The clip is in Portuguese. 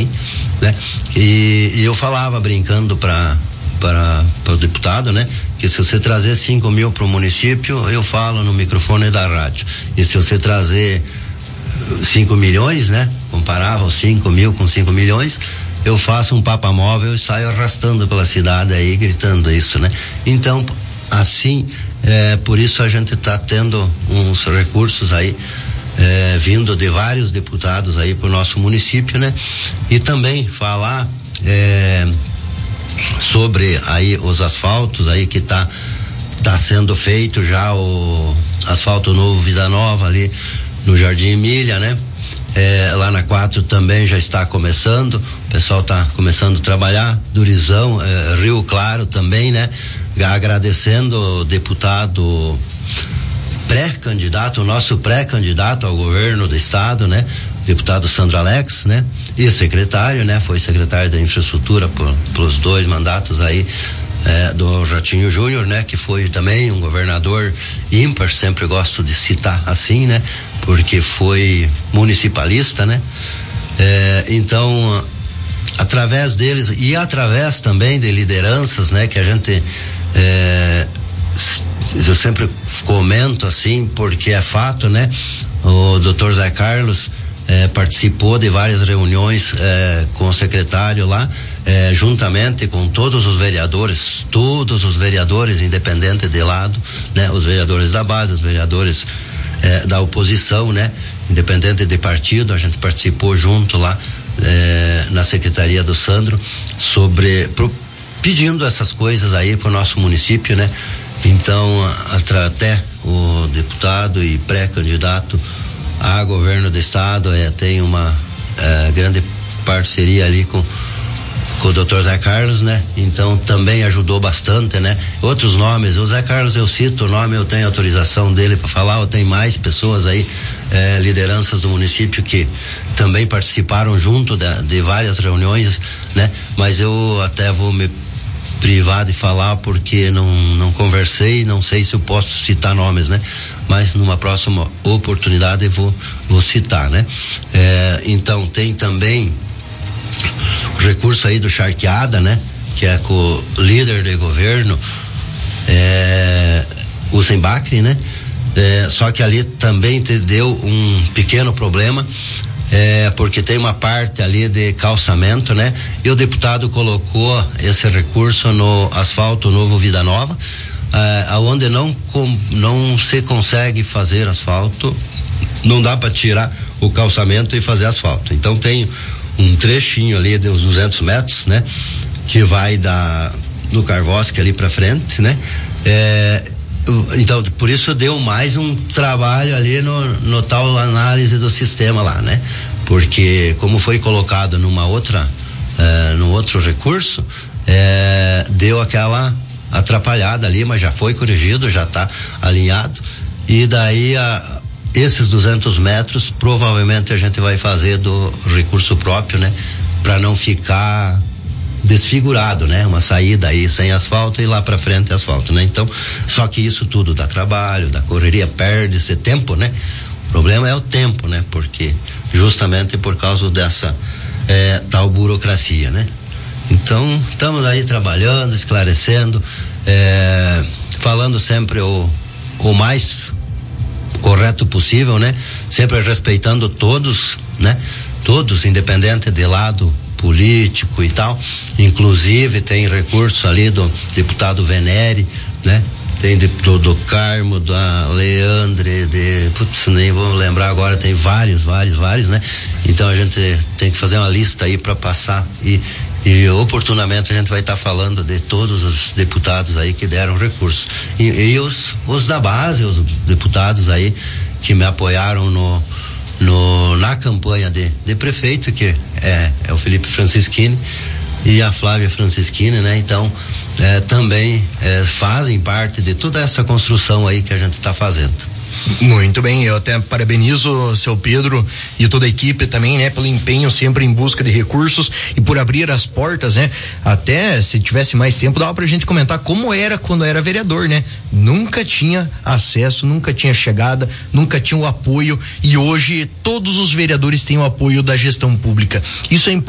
também, né? E eu falava brincando para o deputado, né? Que se você trazer 5 mil para o município, eu falo no microfone da rádio. E se você trazer 5 milhões, né? Comparava os 5 mil com 5 milhões, eu faço um papamóvel e saio arrastando pela cidade aí, gritando isso, né? Então, assim, por isso a gente está tendo uns recursos aí, vindo de vários deputados aí pro nosso município, né? E também falar, sobre aí os asfaltos aí que tá sendo feito já o asfalto novo Vida Nova ali no Jardim Emília, né? Lá na 4 também já está começando, o pessoal tá começando a trabalhar, Durizão, Rio Claro também, né? Agradecendo o deputado pré-candidato, o nosso pré-candidato ao governo do estado, né? Deputado Sandro Alex, né? E secretário, né? Foi secretário da infraestrutura pelos 2 mandatos aí, do Ratinho Júnior, né? Que foi também um governador ímpar, sempre gosto de citar assim, né? Porque foi municipalista, né? Então, através deles e através também de lideranças, né? Que a gente, eu sempre comento assim, porque é fato, né? O Dr. Zé Carlos participou de várias reuniões com o secretário lá, juntamente com todos os vereadores, independente de lado, né? Os vereadores da base, os vereadores da oposição, né? Independente de partido, a gente participou junto lá na secretaria do Sandro, pedindo essas coisas aí pro nosso município, né? Então, até o deputado e pré-candidato a governo do estado tem uma grande parceria ali com o Dr. Zé Carlos, né? Então também ajudou bastante, né? Outros nomes, o Zé Carlos eu cito o nome, eu tenho autorização dele para falar, ou tem mais pessoas aí, lideranças do município que também participaram junto de várias reuniões, né? Mas eu até vou me privar de falar porque não conversei, não sei se eu posso citar nomes, né? Mas numa próxima oportunidade eu vou citar, né? Então tem também o recurso aí do Charqueada, né? Que é com o líder de governo, o Sembacri, né? Só que ali também deu um pequeno problema, porque tem uma parte ali de calçamento, né? E o deputado colocou esse recurso no asfalto novo Vida Nova, aonde não se consegue fazer asfalto, não dá para tirar o calçamento e fazer asfalto. Então tem um trechinho ali de uns 200 metros, né? Que vai do Carvosque ali para frente, né? Então, por isso deu mais um trabalho ali no tal análise do sistema lá, né? Porque como foi colocado no outro recurso, deu aquela atrapalhada ali, mas já foi corrigido, já está alinhado, e daí esses 200 metros provavelmente a gente vai fazer do recurso próprio, né? Para não ficar desfigurado, né? Uma saída aí sem asfalto e lá para frente asfalto, né? Então, só que isso tudo dá trabalho, dá correria, perde-se tempo, né? O problema é o tempo, né? Porque justamente por causa dessa tal burocracia, né? Então, estamos aí trabalhando, esclarecendo, falando sempre o mais correto possível, né? Sempre respeitando todos, né? Todos, independente de lado político e tal. Inclusive tem recurso ali do deputado Venere, né? Tem do Carmo, da Leandre, nem vou lembrar agora, tem vários, né? Então a gente tem que fazer uma lista aí para passar e oportunamente a gente vai estar falando de todos os deputados aí que deram recursos e os da base, os deputados aí que me apoiaram na campanha de prefeito, que é o Felipe Francischini e a Flávia Francischini, né? Então também fazem parte de toda essa construção aí que a gente está fazendo. Muito bem, eu até parabenizo o seu Pedro e toda a equipe também, né, pelo empenho sempre em busca de recursos e por abrir as portas, né? Até se tivesse mais tempo dava pra gente comentar como era quando era vereador, né? Nunca tinha acesso, nunca tinha chegada, nunca tinha o apoio, e hoje todos os vereadores têm o apoio da gestão pública. Isso é importante.